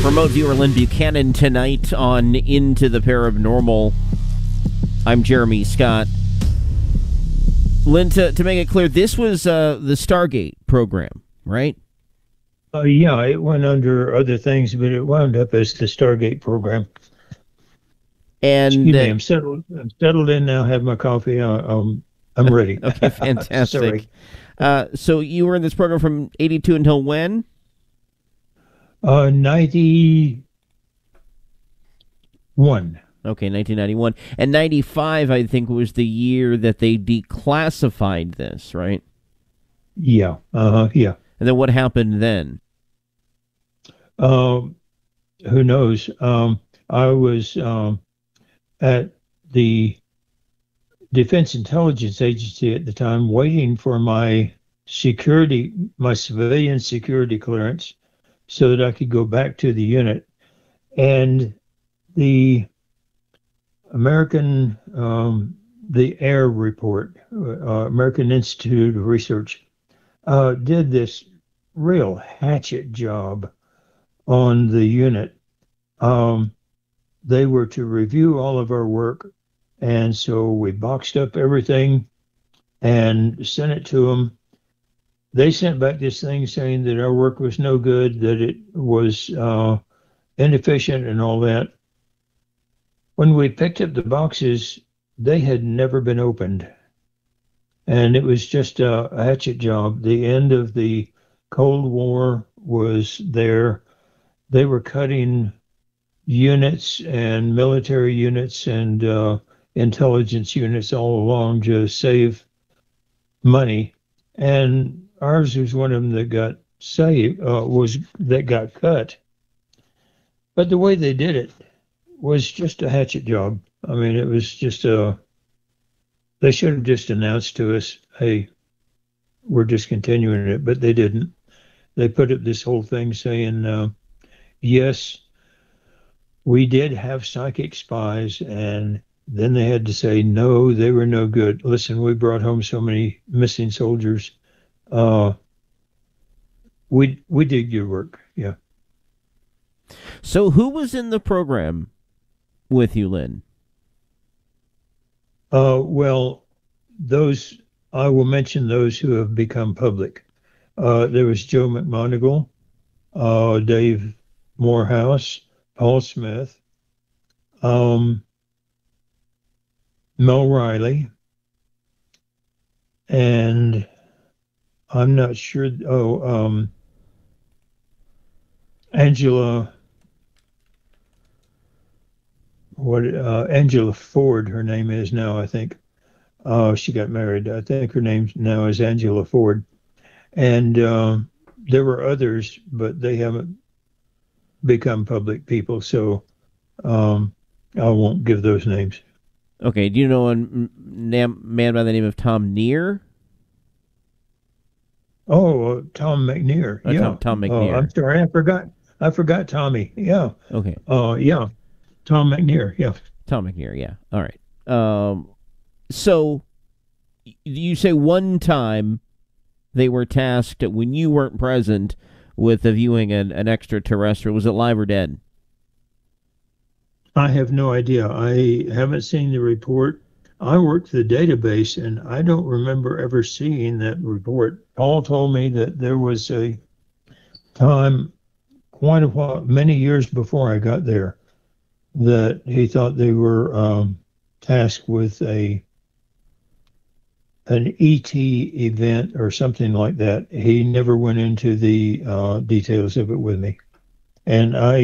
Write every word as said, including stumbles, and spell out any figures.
Remote viewer Lynn Buchanan tonight on Into the Paranormal. I'm Jeremy Scott. Lynn, to, to make it clear, this was uh, the Stargate program, right? Uh, yeah, it went under other things, but it wound up as the Stargate program. And Excuse uh, me, I'm settled. I'm settled in now. Have my coffee. Uh, um, I'm ready. Okay, fantastic. Sorry. Uh, so you were in this program from eighty-two until when? Uh, ninety-one. Okay, nineteen ninety-one. And ninety-five, I think, was the year that they declassified this, right? Yeah. Uh huh. Yeah. And then what happened then? Um, who knows? Um, I was um at the Defense Intelligence Agency at the time, waiting for my security, my civilian security clearance, so that I could go back to the unit. And the American, um, the AIR report, uh, American Institute of Research, uh, did this real hatchet job on the unit. Um, they were to review all of our work, and so we boxed up everything and sent it to them. They sent back this thing saying that our work was no good, that it was uh, inefficient and all that. When we picked up the boxes, they had never been opened. And it was just a hatchet job. The end of the Cold War was there. They were cutting units and military units and uh, intelligence units all along to save money. And ours was one of them that got saved, uh, was that got cut. But the way they did it was just a hatchet job. I mean, it was just a, they should have just announced to us, hey, we're discontinuing it, but they didn't. They put up this whole thing saying, uh, yes, we did have psychic spies, and then they had to say, no, they were no good. Listen, we brought home so many missing soldiers. Uh, we we did good work, yeah. So who was in the program with you, Lynn? Uh, well, those, I will mention those who have become public. Uh, there was Joe McMoneagle, uh, Dave Morehouse, Paul Smith, um, Mel Riley, and I'm not sure. Oh, um, Angela, what? Uh, Angela Ford, her name is now, I think. Uh, she got married. I think her name now is Angela Ford. And uh, there were others, but they haven't become public people, so um, I won't give those names. Okay, do you know a m- nam- man by the name of Tom Neer? Oh, uh, Tom McNear. Uh, Yeah. Tom, Tom Oh, McNear. I'm sorry, I forgot. I forgot Tommy. Yeah. Okay, Uh, yeah. Tom McNear. Yeah. Tom McNear, yeah. All right. Um, so y- you say one time they were tasked, when you weren't present, with viewing an, an extraterrestrial. Was it live or dead? I have no idea. I haven't seen the report. I worked the database, and I don't remember ever seeing that report. Paul told me that there was a time, quite a while, many years before I got there, that he thought they were um, tasked with a an E T event or something like that. He never went into the uh, details of it with me, and I